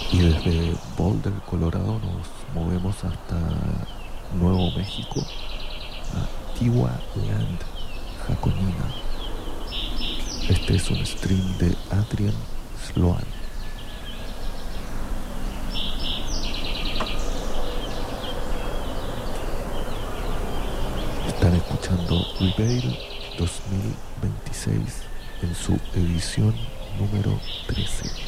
Y desde Boulder, Colorado, nos movemos hasta Nuevo México, a Tiwa Land Jaconina. Este es un stream de Adrian Sloan. Están escuchando Reveal 2026 en su edición número 13.